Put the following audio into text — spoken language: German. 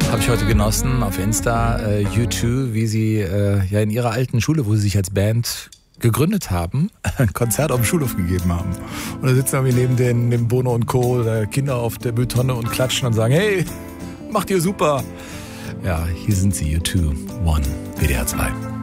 Habe ich heute genossen auf Insta, U2, wie sie ja in ihrer alten Schule, wo sie sich als Band gegründet haben, ein Konzert auf dem Schulhof gegeben haben. Und da sitzen irgendwie neben Bono und Co. Kinder auf der Mülltonne und klatschen und sagen, hey, macht ihr super. Ja, hier sind sie, U2, One, WDR 2.